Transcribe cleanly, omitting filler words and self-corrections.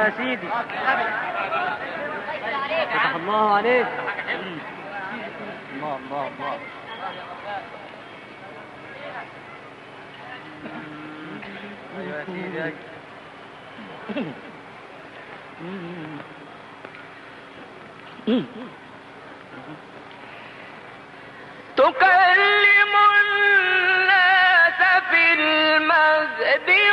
يا سيدي. فتح الله عليك. الله الله الله. ايوه يا سيدي. تكلم الناس في المهد